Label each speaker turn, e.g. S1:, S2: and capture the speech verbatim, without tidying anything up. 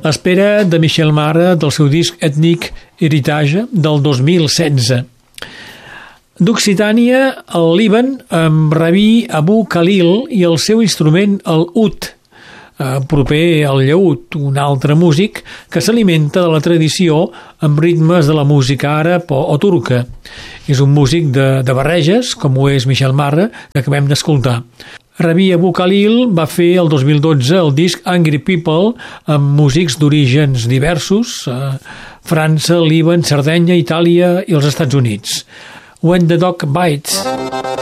S1: l'espera de Michel Marra del seu disc Ethnic Heritage del dos mil setze. D'Occitània, el Líban, amb Rabí Abou Khalil i el seu instrument, el ud, eh, proper al llaüt, un altre músic que s'alimenta de la tradició amb ritmes de la música àrab o, o turca. És un músic de, de barreges, com ho és Michel Marra, que acabem d'escoltar. Rabí Abou Khalil va fer el dos mil dotze el disc Angry People amb músics d'orígens diversos, eh, França, Líban, Sardenya, Itàlia i els Estats Units. When the Dog Bites.